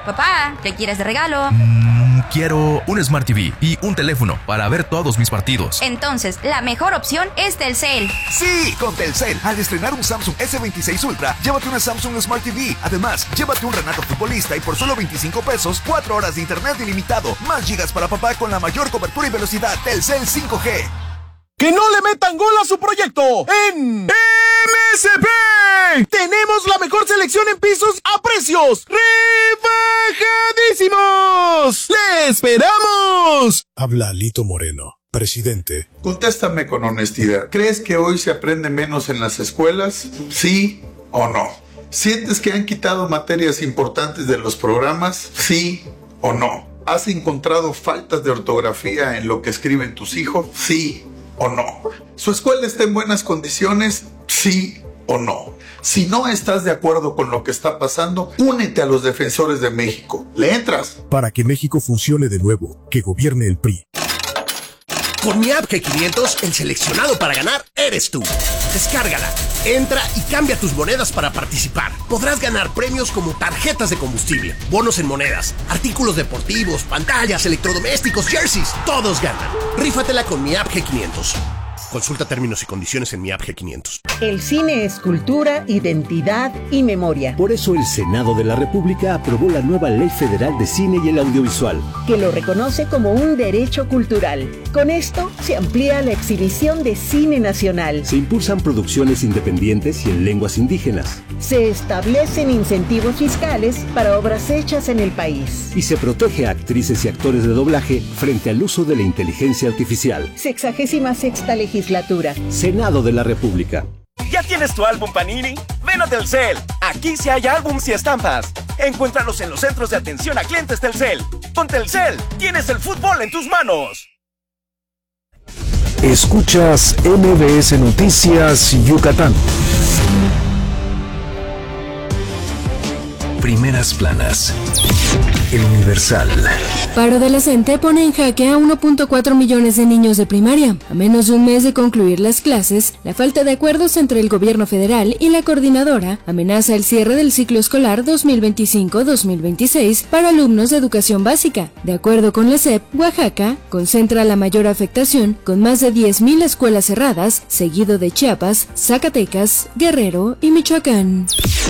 Papá, ¿qué quieres de regalo? Quiero un Smart TV y un teléfono para ver todos mis partidos. Entonces, la mejor opción es Telcel. Sí, con Telcel. Al estrenar un Samsung S26 Ultra, llévate una Samsung Smart TV. Además, llévate un Renato Futbolista y por solo 25 pesos, 4 horas de internet ilimitado, más gigas para papá con la mayor cobertura y velocidad. Telcel 5G. ¡Que no le metan gol a su proyecto! ¡En MSP! ¡Tenemos la mejor selección en pisos a precios rebajadísimos! ¡Le esperamos! Habla Lito Moreno, presidente. Contéstame con honestidad. ¿Crees que hoy se aprende menos en las escuelas? ¿Sí o no? ¿Sientes que han quitado materias importantes de los programas? ¿Sí o no? ¿Has encontrado faltas de ortografía en lo que escriben tus hijos? ¿Sí o no? ¿Su escuela está en buenas condiciones? ¿Sí o no? Si no estás de acuerdo con lo que está pasando, únete a los defensores de México. ¿Le entras? Para que México funcione de nuevo, que gobierne el PRI. Con mi app G500, el seleccionado para ganar eres tú. Descárgala, entra y cambia tus monedas para participar. Podrás ganar premios como tarjetas de combustible, bonos en monedas, artículos deportivos, pantallas, electrodomésticos, jerseys. Todos ganan. Rífatela con mi app G500. Consulta términos y condiciones en mi app G500. El cine es cultura, identidad y memoria. Por eso el Senado de la República aprobó la nueva Ley Federal de Cine y el Audiovisual, que lo reconoce como un derecho cultural. Con esto se amplía la exhibición de cine nacional. Se impulsan producciones independientes y en lenguas indígenas. Se establecen incentivos fiscales para obras hechas en el país. Y se protege a actrices y actores de doblaje frente al uso de la inteligencia artificial. 66ª legislatura. Senado de la República. ¿Ya tienes tu álbum Panini? Ven a Telcel. Aquí sí hay álbums y estampas. Encuéntralos en los centros de atención a clientes Telcel. Con Telcel, tienes el fútbol en tus manos. Escuchas MBS Noticias Yucatán. Primeras planas. El Universal. Paro adolescente pone en jaque a 1.4 millones de niños de primaria. A menos de un mes de concluir las clases, la falta de acuerdos entre el gobierno federal y la coordinadora amenaza el cierre del ciclo escolar 2025-2026 para alumnos de educación básica. De acuerdo con la SEP, Oaxaca concentra la mayor afectación con más de 10,000 escuelas cerradas, seguido de Chiapas, Zacatecas, Guerrero y Michoacán.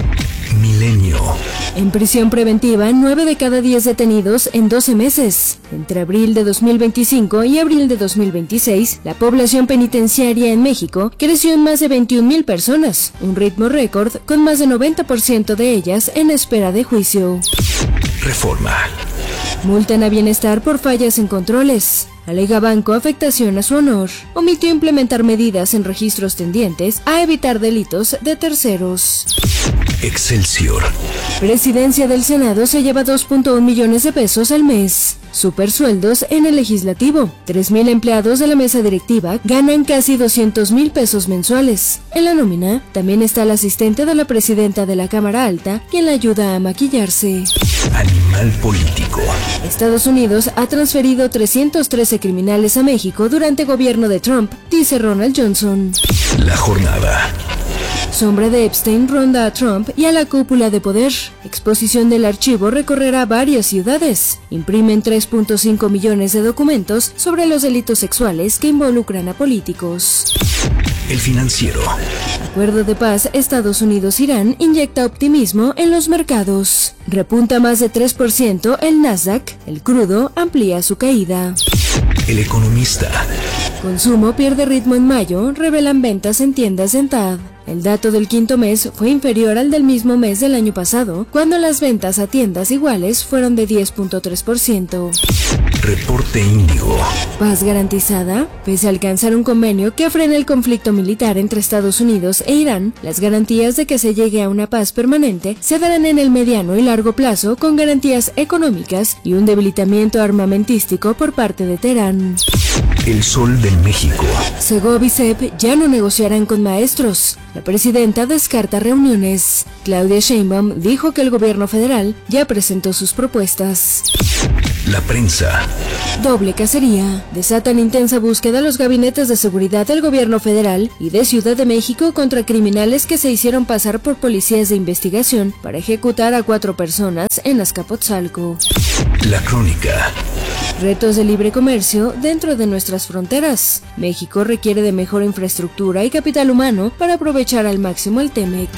Milenio. En prisión preventiva, 9 de cada 10 detenidos en 12 meses. Entre abril de 2025 y abril de 2026, la población penitenciaria en México creció en más de 21,000 personas, un ritmo récord con más del 90% de ellas en espera de juicio. Reforma. Multan a Bienestar por fallas en controles. Alega banco afectación a su honor. Omitió implementar medidas en registros tendientes a evitar delitos de terceros. Excelsior. Presidencia del Senado se lleva 2.1 millones de pesos al mes. Supersueldos en el Legislativo. 3,000 empleados de la mesa directiva ganan casi 200,000 pesos mensuales. En la nómina también está el asistente de la presidenta de la Cámara Alta, quien la ayuda a maquillarse. Animal político. Estados Unidos ha transferido 313 criminales a México durante gobierno de Trump, dice Ronald Johnson. La jornada. Sombra de Epstein ronda a Trump y a la cúpula de poder. Exposición del archivo recorrerá varias ciudades. Imprimen 3.5 millones de documentos sobre los delitos sexuales que involucran a políticos. El Financiero. Acuerdo de paz Estados Unidos-Irán inyecta optimismo en los mercados. Repunta más de 3% el Nasdaq. El crudo amplía su caída. El Economista. Consumo pierde ritmo en mayo, revelan ventas en tiendas en TAD. El dato del quinto mes fue inferior al del mismo mes del año pasado, cuando las ventas a tiendas iguales fueron de 10.3%. Reporte Índigo. Paz garantizada. Pese a alcanzar un convenio que frene el conflicto militar entre Estados Unidos e Irán, las garantías de que se llegue a una paz permanente se darán en el mediano y largo plazo con garantías económicas y un debilitamiento armamentístico por parte de Teherán. El Sol de México. Segov y CEP ya no negociarán con maestros. La presidenta descarta reuniones. Claudia Sheinbaum dijo que el gobierno federal ya presentó sus propuestas. La prensa. Doble cacería. Desatan intensa búsqueda los gabinetes de seguridad del gobierno federal y de Ciudad de México contra criminales que se hicieron pasar por policías de investigación para ejecutar a 4 personas en Azcapotzalco. La crónica. Retos de libre comercio dentro de nuestras fronteras. México requiere de mejor infraestructura y capital humano para aprovechar al máximo el TEMEC.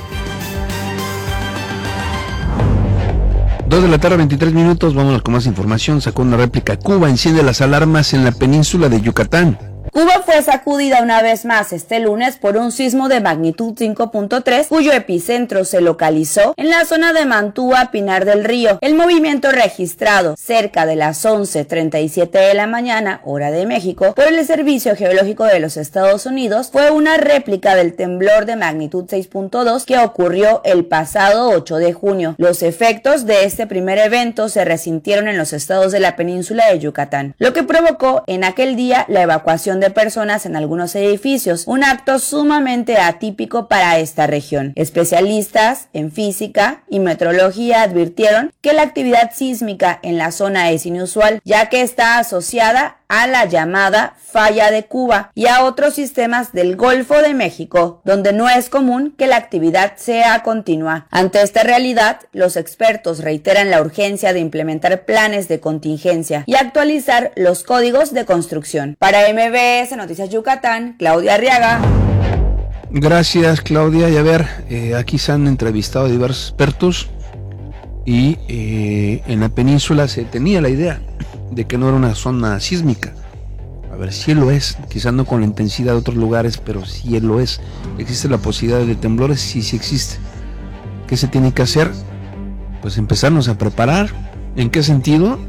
2 de la tarde, 23 minutos, vámonos con más información. Sacó una réplica. Cuba enciende las alarmas en la península de Yucatán. Cuba fue sacudida una vez más este lunes por un sismo de magnitud 5.3, cuyo epicentro se localizó en la zona de Mantua, Pinar del Río. El movimiento registrado cerca de las 11:37 de la mañana, hora de México, por el Servicio Geológico de los Estados Unidos, fue una réplica del temblor de magnitud 6.2 que ocurrió el pasado 8 de junio. Los efectos de este primer evento se resintieron en los estados de la península de Yucatán, lo que provocó en aquel día la evacuación de personas en algunos edificios, un acto sumamente atípico para esta región. Especialistas en física y meteorología advirtieron que la actividad sísmica en la zona es inusual, ya que está asociada a la llamada falla de Cuba y a otros sistemas del Golfo de México, donde no es común que la actividad sea continua. Ante esta realidad, los expertos reiteran la urgencia de implementar planes de contingencia y actualizar los códigos de construcción. Para MBS Noticias Yucatán, Claudia Arriaga. Gracias, Claudia. Y a ver, aquí se han entrevistado a diversos expertos y en la península se tenía la idea de que no era una zona sísmica. A ver, sí lo es, quizás no con la intensidad de otros lugares, pero sí lo es. ¿Existe la posibilidad de temblores? Sí, sí existe. ¿Qué se tiene que hacer? Pues empezarnos a preparar. ¿En qué sentido?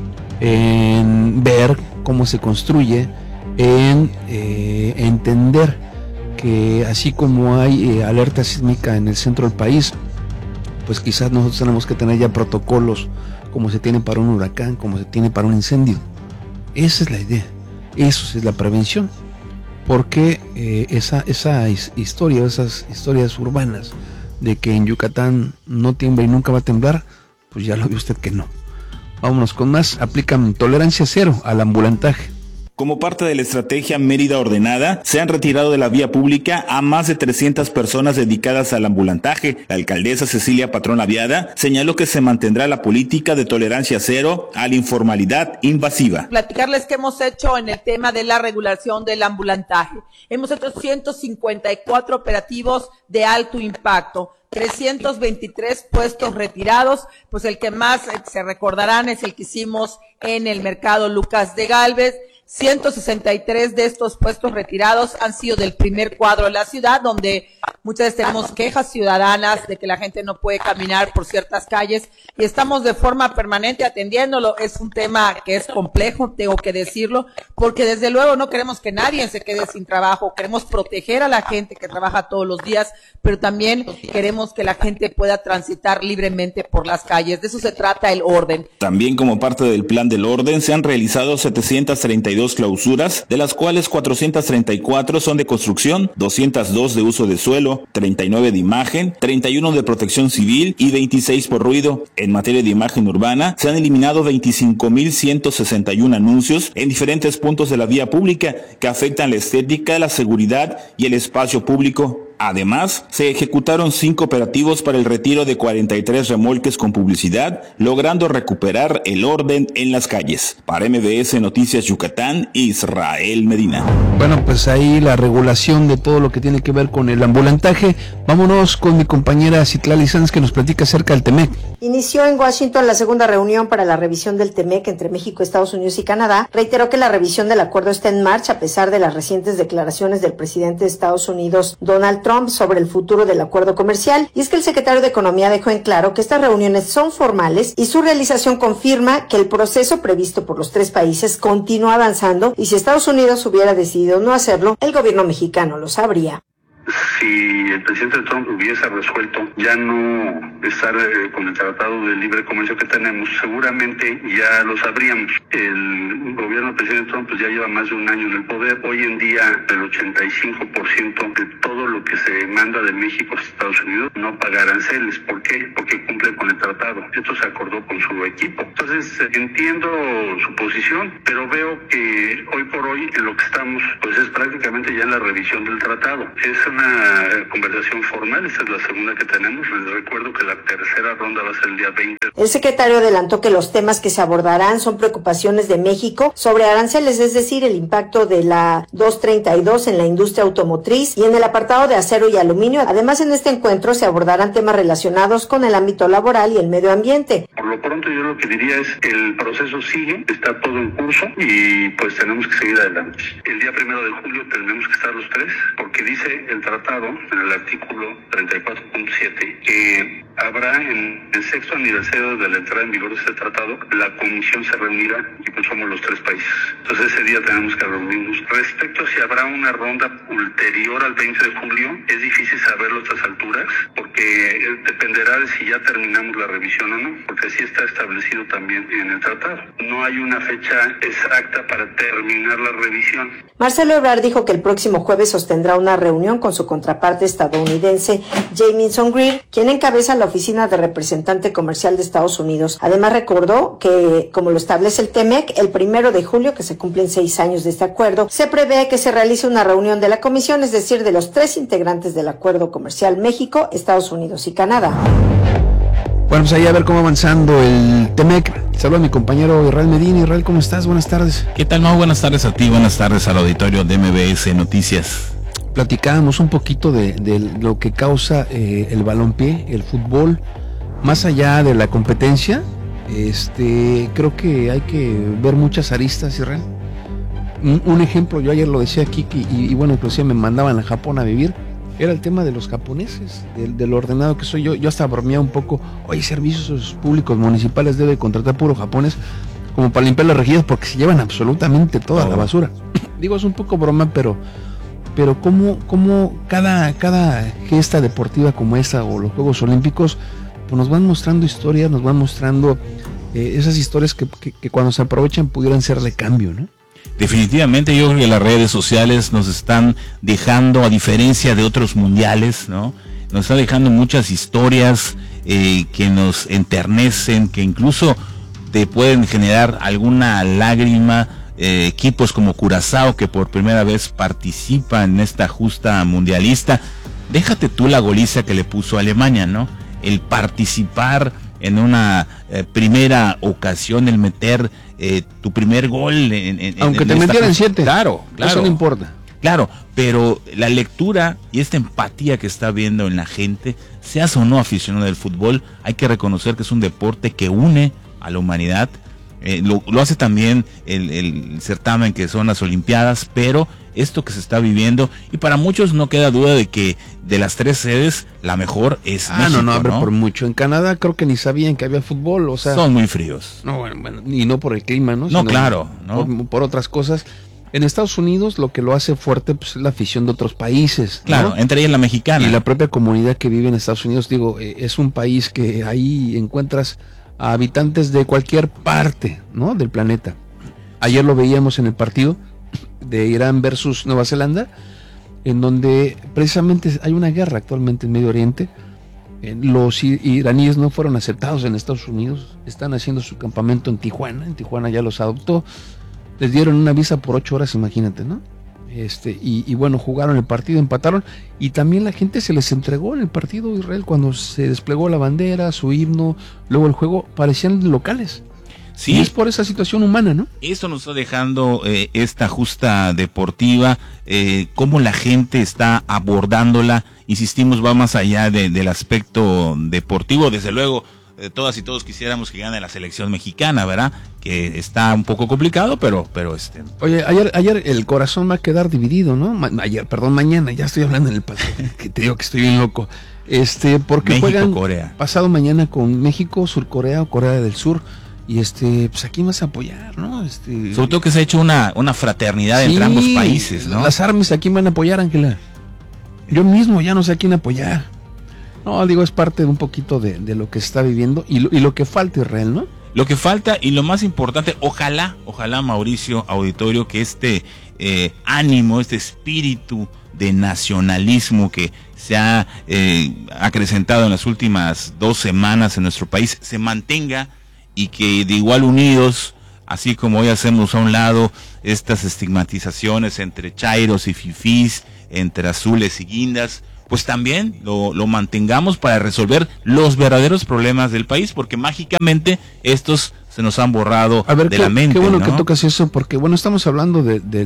En ver cómo se construye, en entender que así como hay alerta sísmica en el centro del país, pues quizás nosotros tenemos que tener ya protocolos como se tiene para un huracán, como se tiene para un incendio. Esa es la idea, eso es la prevención, porque esa historia, esas historias urbanas de que en Yucatán no tiembla y nunca va a temblar, pues ya lo vio usted que no. Vámonos con más. Aplican tolerancia cero al ambulantaje. Como parte de la estrategia Mérida Ordenada, se han retirado de la vía pública a más de 300 personas dedicadas al ambulantaje. La alcaldesa Cecilia Patrón Aviada señaló que se mantendrá la política de tolerancia cero a la informalidad invasiva. Platicarles qué hemos hecho en el tema de la regulación del ambulantaje. Hemos hecho 154 operativos de alto impacto. 323 puestos retirados, pues el que más se recordarán es el que hicimos en el mercado Lucas de Gálvez. 163 de estos puestos retirados han sido del primer cuadro de la ciudad, donde muchas veces tenemos quejas ciudadanas de que la gente no puede caminar por ciertas calles y estamos de forma permanente atendiéndolo. Es un tema que es complejo, tengo que decirlo, porque desde luego no queremos que nadie se quede sin trabajo, queremos proteger a la gente que trabaja todos los días, pero también queremos que la gente pueda transitar libremente por las calles. De eso se trata el orden. También como parte del plan del orden se han realizado 732 clausuras, de las cuales 434 son de construcción, 202 de uso de suelo, 39 de imagen, 31 de protección civil y 26 por ruido. En materia de imagen urbana, se han eliminado 25.161 anuncios en diferentes puntos de la vía pública que afectan la estética, la seguridad y el espacio público. Además, se ejecutaron 5 operativos para el retiro de 43 remolques con publicidad, logrando recuperar el orden en las calles. Para MBS Noticias Yucatán, Israel Medina. Bueno, pues ahí la regulación de todo lo que tiene que ver con el ambulantaje. Vámonos con mi compañera Citlali Sanz, que nos platica acerca del TEMEC. Inició en Washington la segunda reunión para la revisión del TEMEC entre México, Estados Unidos y Canadá. Reiteró que la revisión del acuerdo está en marcha a pesar de las recientes declaraciones del presidente de Estados Unidos, Donald Trump, sobre el futuro del acuerdo comercial. Y es que el secretario de Economía dejó en claro que estas reuniones son formales y su realización confirma que el proceso previsto por los 3 países continúa avanzando, y si Estados Unidos hubiera decidido no hacerlo, el gobierno mexicano lo sabría. Si el presidente Trump hubiese resuelto ya no estar con el tratado de libre comercio que tenemos, seguramente ya lo sabríamos. El gobierno del presidente Trump pues ya lleva más de un año en el poder. Hoy en día el 85% de todo lo que se manda de México a Estados Unidos no paga aranceles. ¿Por qué? Porque cumple con el tratado. Esto se acordó con su equipo. Entonces entiendo su posición, pero veo que hoy por hoy en lo que estamos pues es prácticamente ya en la revisión del tratado. Es una conversación formal, esta es la segunda que tenemos. Les recuerdo que la tercera ronda va a ser el día 20. El secretario adelantó que los temas que se abordarán son preocupaciones de México sobre aranceles, es decir, el impacto de la 232 en la industria automotriz y en el apartado de acero y aluminio. Además, en este encuentro se abordarán temas relacionados con el ámbito laboral y el medio ambiente. Por lo pronto yo lo que diría es el proceso sigue, está todo en curso y pues tenemos que seguir adelante. El día 1 de julio tenemos que estar los tres, porque dice el tratado en el artículo 34.7 que habrá en el 6º aniversario de la entrada en vigor de este tratado, la comisión se reunirá y pues somos los tres países. Entonces ese día tenemos que reunirnos. Respecto a si habrá una ronda ulterior al 20 de julio, es difícil saberlo a estas alturas, porque dependerá de si ya terminamos la revisión o no, porque así está establecido también en el tratado. No hay una fecha exacta para terminar la revisión. Marcelo Ebrard dijo que el próximo jueves sostendrá una reunión con su contraparte estadounidense, Jamieson Greer, quien encabeza la Oficina de Representante Comercial de Estados Unidos. Además recordó que, como lo establece el TEMEC, el 1 de julio, que se cumplen 6 años de este acuerdo, se prevé que se realice una reunión de la comisión, es decir, de los 3 integrantes del Acuerdo Comercial México, Estados Unidos y Canadá. Bueno, pues ahí a ver cómo avanzando el TEMEC. Saludo a mi compañero Israel Medina. Israel, ¿cómo estás? Buenas tardes. ¿Qué tal, Mau? Buenas tardes a ti, buenas tardes al auditorio de MBS Noticias. Platicábamos un poquito de lo que causa el balompié, el fútbol, más allá de la competencia. Creo que hay que ver muchas aristas, Israel. Un ejemplo, yo ayer lo decía aquí, y bueno, inclusive me mandaban a Japón a vivir, era el tema de los japoneses, del ordenado que soy yo. Yo hasta bromeaba un poco, oye, servicios públicos municipales debe contratar puro japonés, como para limpiar las rejillas, porque se llevan absolutamente toda la basura. Digo, es un poco broma, pero como cada gesta deportiva como esta, o los Juegos Olímpicos, pues nos van mostrando historias, nos van mostrando esas historias que cuando se aprovechan pudieran ser de cambio, ¿no? Definitivamente yo creo que las redes sociales nos están dejando, a diferencia de otros mundiales, ¿no? Nos están dejando muchas historias que nos enternecen, que incluso te pueden generar alguna lágrima. Equipos como Curazao, que por primera vez participa en esta justa mundialista. Déjate tú la goliza que le puso a Alemania, ¿no? El participar en una primera ocasión, el meter tu primer gol aunque te metieran 7, claro, eso no importa. Claro, pero la lectura y esta empatía que está viendo en la gente, seas o no aficionado del fútbol, hay que reconocer que es un deporte que une a la humanidad. Lo hace también el certamen que son las Olimpiadas, pero esto que se está viviendo, y para muchos no queda duda de que de las 3 sedes la mejor es México, no, por mucho. En Canadá creo que ni sabían que había fútbol, o sea, son muy fríos. No, bueno, y no por el clima, ¿no? No, claro, ¿no? Por otras cosas. En Estados Unidos lo que lo hace fuerte pues, es la afición de otros países, ¿no? Claro, entre ellas la mexicana. Y la propia comunidad que vive en Estados Unidos, digo, es un país que ahí encuentras a habitantes de cualquier parte, ¿no?, del planeta. Ayer lo veíamos en el partido de Irán versus Nueva Zelanda, en donde precisamente hay una guerra actualmente en Medio Oriente. Los iraníes no fueron aceptados en Estados Unidos, están haciendo su campamento en Tijuana ya los adoptó, les dieron una visa por 8 horas, imagínate, ¿no? Y bueno, jugaron el partido, empataron, y también la gente se les entregó en el partido, Israel, cuando se desplegó la bandera, su himno, luego el juego, parecían locales. Sí. Y es por esa situación humana, ¿no? Esto nos está dejando esta justa deportiva, cómo la gente está abordándola. Insistimos, va más allá del aspecto deportivo. Desde luego, todas y todos quisiéramos que gane la selección mexicana, ¿verdad? Que está un poco complicado, pero Oye, ayer el corazón va a quedar dividido, ¿no? Mañana, ya estoy hablando en el pasado, que te digo que estoy bien loco. Porque México, juegan Corea. Pasado mañana con México, Surcorea o Corea del Sur. Y pues aquí vas a apoyar, ¿no? Sobre todo que se ha hecho una fraternidad entre ambos países, ¿no? Las armas, ¿a quién van a apoyar, Ángela? Yo mismo ya no sé a quién apoyar. No, digo, es parte de un poquito de lo que se está viviendo y lo que falta, Israel, ¿no? Lo que falta y lo más importante, ojalá Mauricio, auditorio, que este ánimo, este espíritu de nacionalismo que se ha acrecentado en las últimas 2 semanas en nuestro país se mantenga y que de igual unidos, así como hoy hacemos a un lado estas estigmatizaciones entre chairos y fifís, entre azules y guindas, pues también lo mantengamos para resolver los verdaderos problemas del país, porque mágicamente estos se nos han borrado de la mente. Qué bueno, ¿no?, que tocas eso, porque bueno, estamos hablando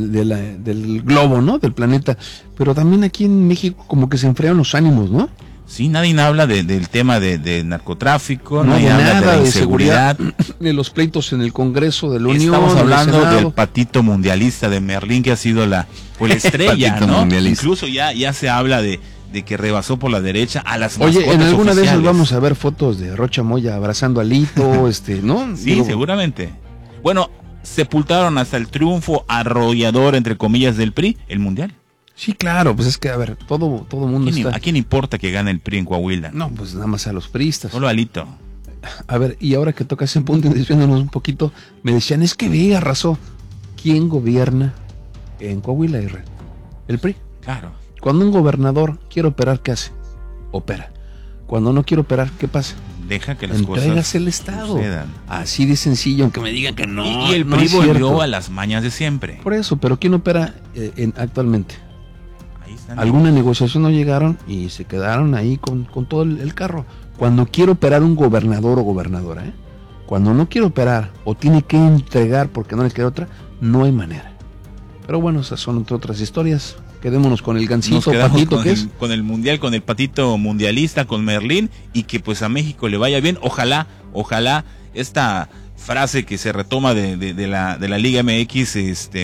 del globo, ¿no?, del planeta, pero también aquí en México como que se enfriaron los ánimos, ¿no? Sí, nadie habla del tema de narcotráfico, nadie habla de la inseguridad, de los pleitos en el Congreso de la Unión. Estamos hablando del patito mundialista de Merlín, que ha sido la estrella, ¿no? Incluso ya se habla de que rebasó por la derecha a las mascotas. Oye, en alguna oficiales. de esas vamos a ver fotos de Rocha Moya abrazando a Lito, ¿no? Sí, seguramente. Bueno, sepultaron hasta el triunfo arrollador, entre comillas, del PRI, el Mundial. Sí, claro, pues es que, a ver, todo mundo está... ¿A quién importa que gane el PRI en Coahuila? No, pues nada más a los priistas. Solo a Lito. A ver, y ahora que toca ese punto, desviándonos un poquito, me decían, es que ve, arrasó. ¿Quién gobierna en Coahuila, Israel? El PRI. Claro. Cuando un gobernador quiere operar, ¿qué hace? Opera. Cuando no quiere operar, ¿qué pasa? Deja que las Entregas cosas el Estado. sucedan. Así de sencillo, aunque me digan que no. Y el PRI volvió a las mañas de siempre. Por eso, pero ¿quién opera actualmente? Ahí están. Alguna negociación no llegaron y se quedaron ahí con todo el carro. Cuando quiere operar un gobernador o gobernadora, cuando no quiere operar o tiene que entregar porque no le queda otra, no hay manera. Pero bueno, esas son entre otras historias. Quedémonos con el gancito, patito, ¿qué es? Con el mundial, con el patito mundialista, con Merlín, y que pues a México le vaya bien. Ojalá esta frase que se retoma de la Liga MX,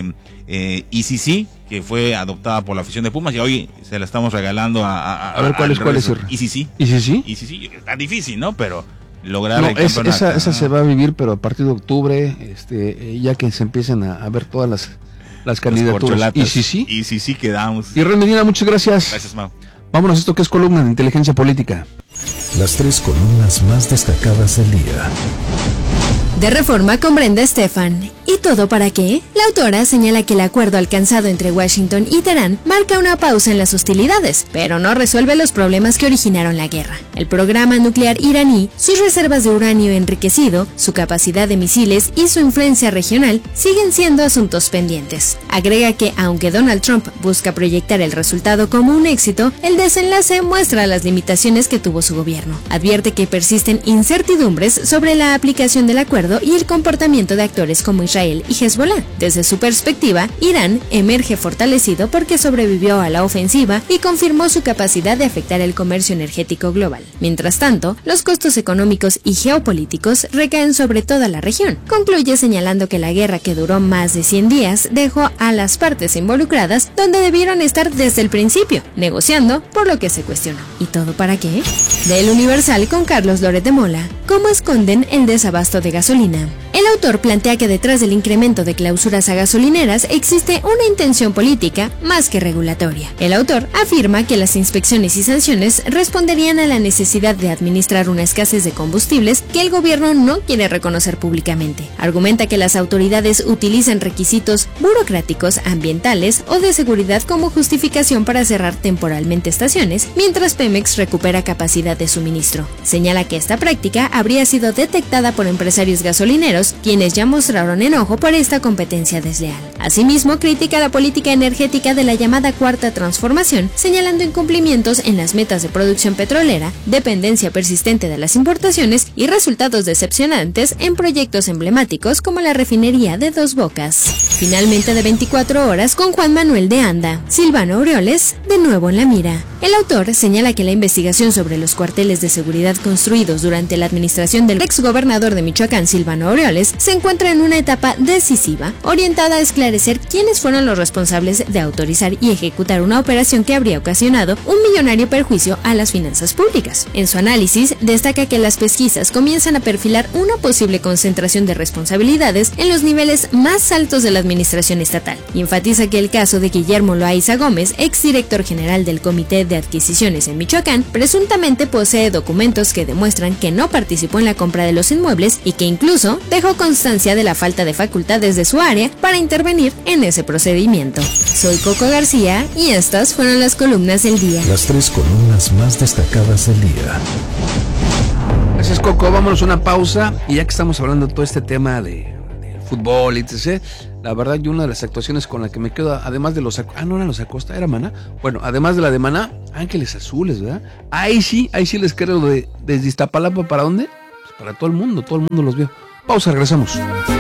y sí, que fue adoptada por la afición de Pumas, y hoy se la estamos regalando a ver, ¿cuál es? Y sí. Está difícil, ¿no? Pero lograr el campeonato. Esa se va a vivir, pero a partir de octubre, ya que se empiecen a ver todas las candidaturas. Y sí quedamos. Y Medina, muchas gracias. Gracias, Mau. Vámonos a esto que es columna de inteligencia política. Las 3 columnas más destacadas del día. De Reforma con Brenda Estefan. ¿Y todo para qué? La autora señala que el acuerdo alcanzado entre Washington y Teherán marca una pausa en las hostilidades, pero no resuelve los problemas que originaron la guerra. El programa nuclear iraní, sus reservas de uranio enriquecido, su capacidad de misiles y su influencia regional siguen siendo asuntos pendientes. Agrega que, aunque Donald Trump busca proyectar el resultado como un éxito, el desenlace muestra las limitaciones que tuvo su gobierno. Advierte que persisten incertidumbres sobre la aplicación del acuerdo y el comportamiento de actores como Israel y Hezbollah. Desde su perspectiva, Irán emerge fortalecido porque sobrevivió a la ofensiva y confirmó su capacidad de afectar el comercio energético global. Mientras tanto, los costos económicos y geopolíticos recaen sobre toda la región. Concluye señalando que la guerra, que duró más de 100 días, dejó a las partes involucradas donde debieron estar desde el principio, negociando, por lo que se cuestionó. ¿Y todo para qué? Del Universal con Carlos Loret de Mola. ¿Cómo esconden el desabasto de gasolina? El autor plantea que detrás del incremento de clausuras a gasolineras existe una intención política más que regulatoria. El autor afirma que las inspecciones y sanciones responderían a la necesidad de administrar una escasez de combustibles que el gobierno no quiere reconocer públicamente. Argumenta que las autoridades utilizan requisitos burocráticos, ambientales o de seguridad como justificación para cerrar temporalmente estaciones, mientras Pemex recupera capacidad de suministro. Señala que esta práctica habría sido detectada por empresarios gasolineros, quienes ya mostraron enojo por esta competencia desleal. Asimismo, critica la política energética de la llamada Cuarta Transformación, señalando incumplimientos en las metas de producción petrolera, dependencia persistente de las importaciones y resultados decepcionantes en proyectos emblemáticos como la refinería de Dos Bocas. Finalmente, de 24 horas con Juan Manuel de Anda. Silvano Aureoles, de nuevo en la mira. El autor señala que la investigación sobre los cuarteles de seguridad construidos durante la administración del exgobernador de Michoacán, Silvano Aureoles, se encuentra en una etapa etapa decisiva, orientada a esclarecer quiénes fueron los responsables de autorizar y ejecutar una operación que habría ocasionado un millonario perjuicio a las finanzas públicas. En su análisis, destaca que las pesquisas comienzan a perfilar una posible concentración de responsabilidades en los niveles más altos de la administración estatal. Y enfatiza que el caso de Guillermo Loaiza Gómez, exdirector general del Comité de Adquisiciones en Michoacán, presuntamente posee documentos que demuestran que no participó en la compra de los inmuebles y que incluso dejó constancia de la falta de facultades de su área para intervenir en ese procedimiento. Soy Coco García y estas fueron las columnas del día. Las 3 columnas más destacadas del día. Gracias, Coco. Vámonos a una pausa y ya que estamos hablando de todo este tema de fútbol, etc., la verdad, yo una de las actuaciones con la que me quedo, además de los... no eran los Acosta, era Maná. Bueno, además de la de Maná, Ángeles Azules, ¿verdad? Ahí sí les creo desde Iztapalapa, ¿para dónde? Pues para todo el mundo los veo. Pausa, regresamos.